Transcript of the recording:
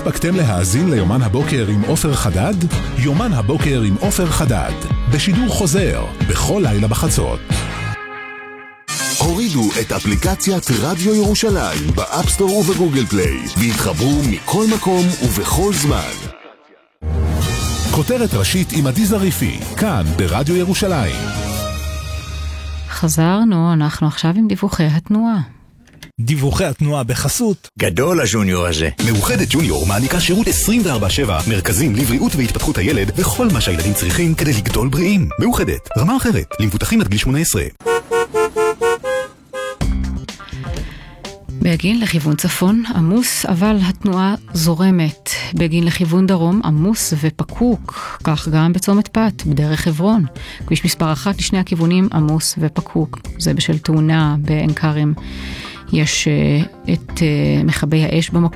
הספקתם להאזין ליומן הבוקר עם עופר חדד? יומן הבוקר עם עופר חדד, בשידור חוזר, בכל לילה בחצות. הורידו את אפליקציית רדיו ירושלים באפסטור ובגוגל פליי והתחברו מכל מקום ובכל זמן. כותרת ראשית עם עדי זריפי, כאן ברדיו ירושלים. חזרנו, אנחנו עכשיו עם דיווחי התנועה. דיווחי התנועה בחסות גדול הג'וניור הזה. מאוחדת ג'וניור מעניקה שירות 24/7, מרכזים לבריאות והתפתחות הילד וכל מה שהילדים צריכים כדי לגדול בריאים. מאוחדת, רמה אחרת, למבוטחים עד גיל 18. בגין לכיוון צפון עמוס, אבל התנועה זורמת. בגין לכיוון דרום עמוס ופקוק, כך גם בצומת פת, בדרך חברון. כביש מספר 1 לשני הכיוונים עמוס ופקוק. זה בשל תאונה בעין כרם. יש את מכבי האש במקום.